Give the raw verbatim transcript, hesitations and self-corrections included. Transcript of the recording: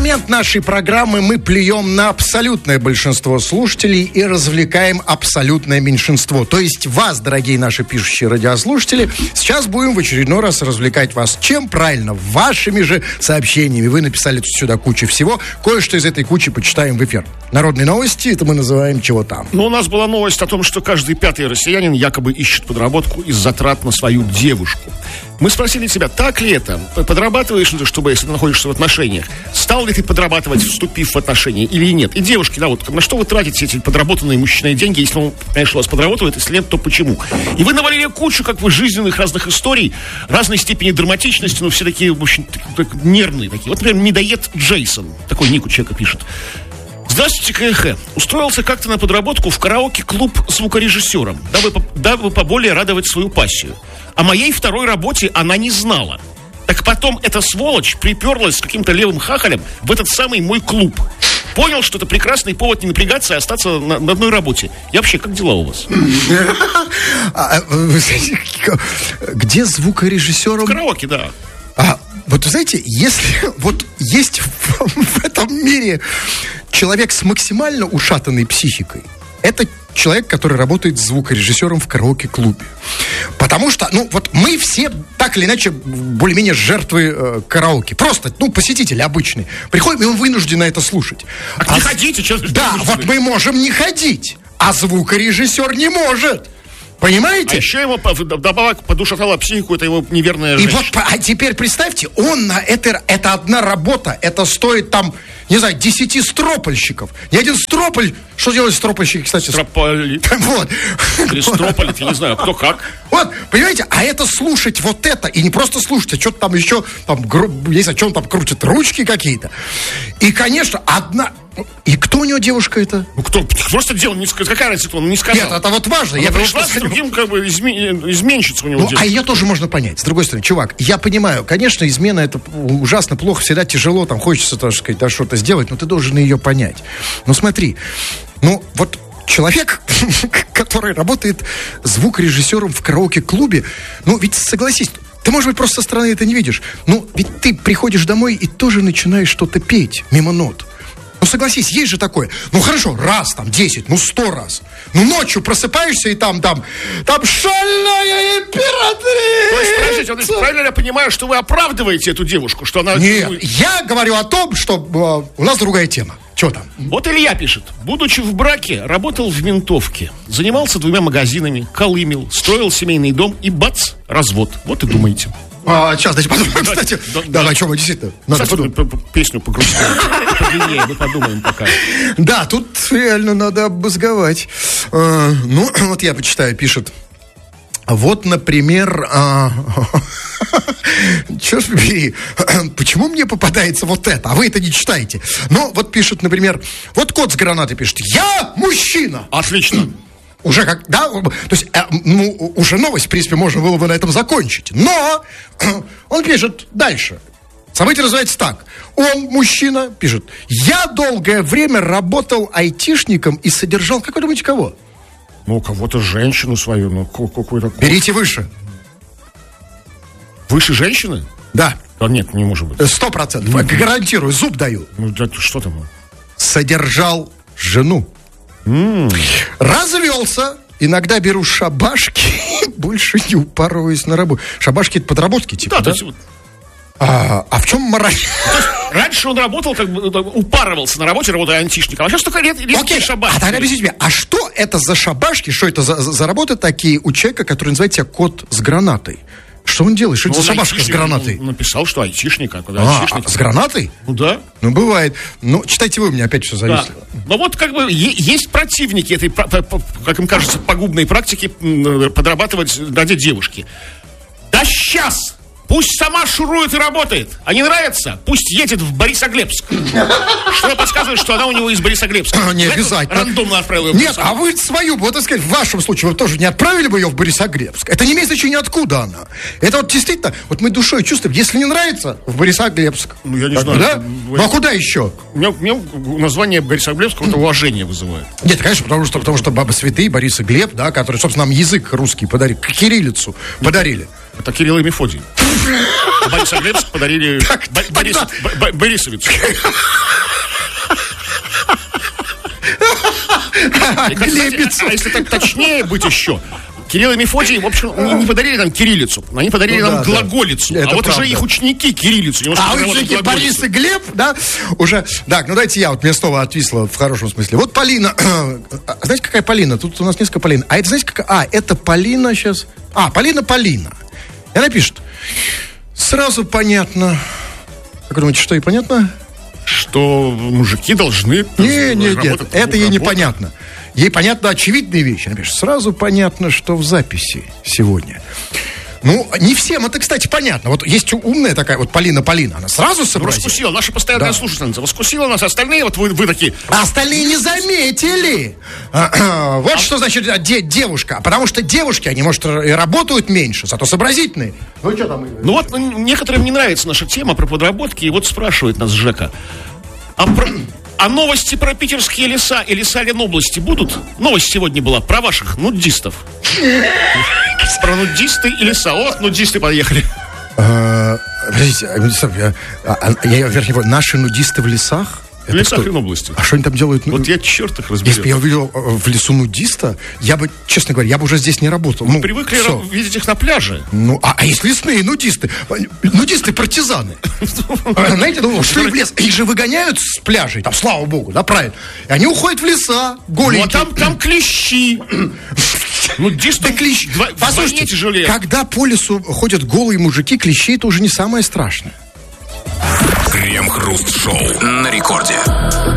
момент нашей программы мы плюем на абсолютное большинство слушателей и развлекаем абсолютное меньшинство. То есть вас, дорогие наши пишущие радиослушатели, сейчас будем в очередной раз развлекать вас. Чем? Правильно, вашими же сообщениями. Вы написали тут сюда кучу всего. Кое-что из этой кучи почитаем в эфир. Народные новости, это мы называем «Чего там?». Ну, у нас была новость о том, что каждый пятый россиянин якобы ищет подработку из затрат на свою девушку. Мы спросили тебя, так ли это? Подрабатываешь ли ты, чтобы, если ты находишься в отношениях? Стал ли ты подрабатывать, вступив в отношения, или нет? И девушки, да, вот на что вы тратите эти подработанные мужчиной деньги, если он, конечно, вас подрабатывает, если нет, то почему? И вы навалили кучу, как вы, жизненных разных историй, разной степени драматичности, но все такие, в общем, так, нервные такие. Вот, например, медоед Джейсон, такой ник у человека пишет. Здравствуйте, КХ. Устроился как-то на подработку в караоке-клуб звукорежиссером, дабы, дабы поболее радовать свою пассию. О моей второй работе она не знала. Так потом эта сволочь приперлась с каким-то левым хахалем в этот самый мой клуб. Понял, что это прекрасный повод не напрягаться и остаться на, на одной работе. И вообще, как дела у вас? Где звукорежиссером? В караоке, да. А, вот вы знаете, если вот есть в, в этом мире человек с максимально ушатанной психикой, это человек, который работает звукорежиссером в караоке-клубе. Потому что, ну, вот мы все, так или иначе, более-менее жертвы э, караоке. Просто, ну, посетители обычные. Приходим, и мы вынуждены это слушать. А, а не ходите, сейчас. Да, вот мы можем не ходить, а звукорежиссер не может. Понимаете? А еще ему добавок подушатала психику, это его неверная женщина. И вот, а теперь представьте, он на это, это одна работа, это стоит там, не знаю, десяти стропольщиков. Ни один строполь, что делают стропольщики, кстати? Строполи. Вот. Или строполи, я не знаю, кто как. Вот, понимаете, а это слушать вот это, и не просто слушать, а что-то там еще, там, не знаю, что он там крутит, ручки какие-то. И, конечно, одна... И кто у него девушка это? Ну, кто? Просто делал, не, какая разница, он не сказал. Нет, это вот важно. Она я пришла с другим, как бы, измен, изменщица у него. Ну, а ее тоже можно понять. С другой стороны, чувак, я понимаю, конечно, измена это ужасно плохо, всегда тяжело, там хочется тоже сказать, да, что-то сделать, но ты должен ее понять. Но смотри, ну, вот человек, который работает звукорежиссером в караоке-клубе, ну, ведь согласись, ты, может быть, просто со стороны это не видишь, но ведь ты приходишь домой и тоже начинаешь что-то петь мимо нот. Ну, согласись, есть же такое. Ну, хорошо, раз, там, десять, ну, сто раз. Ну, ночью просыпаешься, и там, там, там, шальная императрица. То есть, подождите, то есть, правильно я понимаю, что вы оправдываете эту девушку, что она... Нет, я говорю о том, что э, у нас другая тема. Чего там? Вот Илья пишет. Будучи в браке, работал в ментовке. Занимался двумя магазинами, колымел, строил семейный дом и бац, развод. Вот и думаете. А, сейчас, дайте подумаем, кстати. Да, да, да, о чем мы действительно. Надо подумать. Песню погрузить. Подлиннее, мы подумаем пока. Да, тут реально надо обмозговать. А, ну, вот я почитаю, пишет. Вот, например, а... черт побери, почему мне попадается вот это, а вы это не читаете? Ну, вот пишет, например, вот кот с гранатой пишет. Я мужчина! Отлично. Уже как, да, то есть, э, ну, уже новость, в принципе, можно было бы на этом закончить. Но он пишет дальше. Событие называется так. Он, мужчина, пишет. Я долгое время работал айтишником и содержал, как вы думаете, кого? Ну, кого-то женщину свою, ну, какой-то... Берите выше. Выше женщины? Да. А нет, не может быть. Сто процентов. Гарантирую, зуб даю. Ну, да, что там? Содержал жену. Mm. Развелся. Иногда беру шабашки. Больше не упарываюсь на работу. Шабашки — это подработки, типа, да? да? А, а в чем мораль? Раньше он работал, как бы упарывался на работе, работая антишником. А сейчас только редкие шабашки. А тогда объясните мне, а что это за шабашки? Что это за, за работы такие у человека, который называет себя кот с гранатой? Что он делает? Что ну, это за шабашка с гранатой? Он написал, что айтишник. А, а, айтишник. А с гранатой? Ну да. Ну бывает. Ну, читайте вы, у меня опять все зависло. Да. Но вот как бы есть противники этой, как им кажется, пагубной практики подрабатывать ради девушки. Да сейчас! Пусть сама шурует и работает. А не нравится? Пусть едет в Борисоглебск. Что подсказывает, что она у него из Борисоглебска. Не обязательно. Рандомно отправила ее. Нет, а вы свою, вот так сказать, в вашем случае, вы тоже не отправили бы ее в Борисоглебск. Это не имеет значения, откуда она. Это вот действительно, вот мы душой чувствуем, если не нравится, в Борисоглебск. Ну, я не так, знаю. Да? Ну, а куда еще? У меня, у меня название Борисоглебска какое-то уважение вызывает. Нет, конечно, потому что, потому что бабы святые, Борис и Глеб, да, которые, собственно, нам язык русский подарили, кириллицу подарили. Это Кирилл и Мефодий. Борисоглебск подарили Борисовицу. Глебец. А если так точнее быть еще, Кирилл и Мефодий, в общем, не подарили нам кириллицу, они подарили ну, нам да, глаголицу. Да. А вот правда. Уже их ученики кириллицу. А ученики Борис и Глеб, да, уже... Так, ну дайте я, вот мне снова отвисло в хорошем смысле. Вот Полина, знаете, какая Полина? Тут у нас несколько Полин. А это, знаете, какая? А, это Полина сейчас... А, Полина Полина. И она пишет. Сразу понятно. Как вы думаете, что и понятно? Что мужики должны... Не, не, нет, это ей непонятно. Ей понятно очевидные вещи. Она пишет, сразу понятно, что в записи сегодня. Ну, не всем это, кстати, понятно. Вот есть умная такая вот Полина Полина. Она сразу сообразила. Ну, раскусила. Наша постоянная да. слушательница раскусила нас. Остальные вот вы, вы такие... А остальные не заметили. А, вот а... что значит де- девушка. Потому что девушки, они, может, и работают меньше, зато сообразительные. Ну, что там? Ну, вот некоторым не нравится наша тема про подработки. И вот спрашивает нас Жека. А про... А новости про питерские леса и леса Ленобласти будут? Новость сегодня была про ваших нудистов. Про нудисты и леса. Вот нудисты поехали. Подождите, я вернее, наши нудисты в лесах? В лесах Ленобласти. А что они там делают? Вот я черт их разберу. Если бы я увидел в лесу нудиста, я бы, честно говоря, я бы уже здесь не работал. Мы ну, привыкли все. Видеть их на пляже. Ну, а, а есть лесные нудисты? Нудисты-партизаны. Знаете, ну, шли в лес. Их же выгоняют с пляжей, там, слава богу, да, правильно. И они уходят в леса, голенькие. Ну, а там клещи. Нудисты клещи. Послушайте, тяжелее. Когда по лесу ходят голые мужики, клещи это уже не самое страшное. Крем-хруст-шоу на рекорде.